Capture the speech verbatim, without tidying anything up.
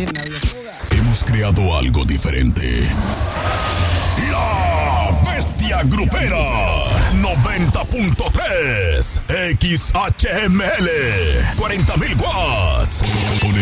salir, nadie. Hemos creado algo diferente. La Bestia Grupera noventa punto tres X H M L cuarenta mil watts. Con